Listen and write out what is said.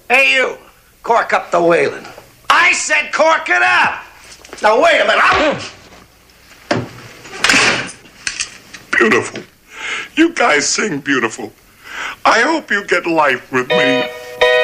Hey, you. Cork up the Wailing. I said cork it up. Now, wait a minute. Beautiful. You guys sing beautiful. I hope you get life with me.